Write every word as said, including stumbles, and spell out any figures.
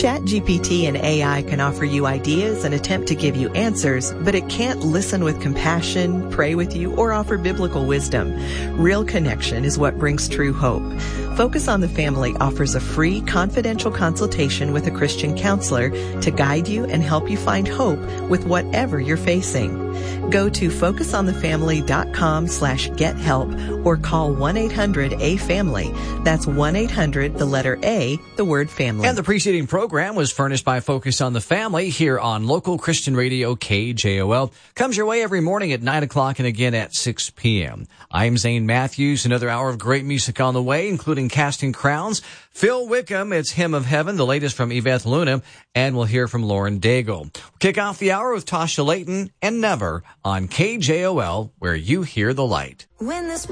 ChatGPT and A I can offer you ideas and attempt to give you answers, but it can't listen with compassion, pray with you, or offer biblical wisdom. Real connection is what brings true hope. Focus on the Family offers a free, confidential consultation with a Christian counselor to guide you and help you find hope with whatever you're facing. Go to focusonthefamily.com slash get help or call one eight hundred A family. That's one eight hundred, the letter A, the word family. And the preceding program was furnished by Focus on the Family here on local Christian radio K J O L. Comes your way every morning at nine o'clock and again at six p.m. I'm Zane Matthews. Another hour of great music on the way, including Casting Crowns, Phil Wickham, it's Hymn of Heaven, the latest from Yvette Luna, and we'll hear from Lauren Daigle. We'll kick off the hour with Tasha Layton and Never on K J O L, where you hear the light. When this